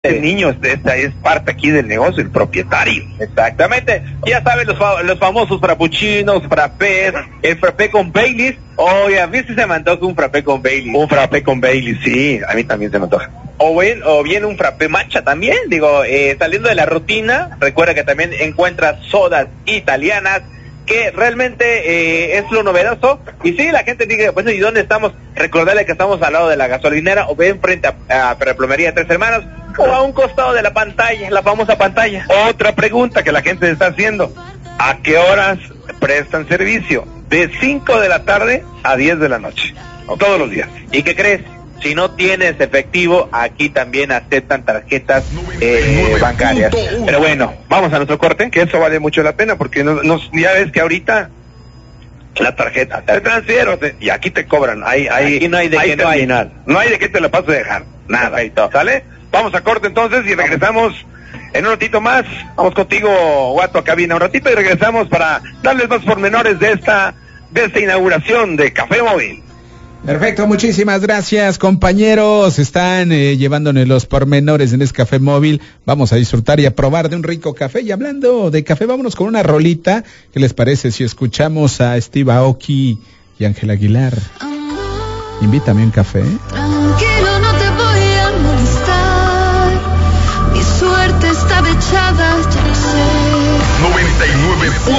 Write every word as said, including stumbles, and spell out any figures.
El niño esta es parte aquí del negocio, el propietario. Exactamente. Ya saben, los, fa los famosos frappuccinos, frappés, el frappé con Baileys. Oye, a mí sí se me antoja un frappé con Baileys. Un frappé con Baileys, sí, a mí también se me antoja. O bien, o bien un frappé matcha también. Digo, eh, saliendo de la rutina, recuerda que también encuentras sodas italianas, que realmente eh, es lo novedoso. Y sí, la gente dice, bueno, ¿y dónde estamos? Recordarle que estamos al lado de la gasolinera, o bien frente a, a Perplomería Tres Hermanos, o a un costado de la pantalla, la famosa pantalla. Otra pregunta que la gente se está haciendo: ¿a qué horas prestan servicio? De cinco de la tarde a diez de la noche, okay. Todos los días. ¿Y qué crees? Si no tienes efectivo, aquí también aceptan tarjetas eh, bancarias. Pero bueno, vamos a nuestro corte, que eso vale mucho la pena, porque nos, nos, ya ves que ahorita la tarjeta, te transfiero, te, y aquí te cobran. Hay, hay, aquí no hay de hay que no hay. No hay de qué te la paso a dejar. Nada. Perfecto. ¿Sale? Vamos a corte entonces y regresamos en un ratito más. Vamos contigo, Guato, a cabina un ratito y regresamos para darles más pormenores de esta, de esta inauguración de Café Móvil. Perfecto, muchísimas gracias, compañeros. Están eh, llevándonos los pormenores en este Café Móvil. Vamos a disfrutar y a probar de un rico café. Y hablando de café, vámonos con una rolita. ¿Qué les parece si escuchamos a Steve Aoki y Ángel Aguilar? Invítame un café. Tranquilo, no te voy a molestar. Mi suerte está echada, ya lo sé. noventa y nueve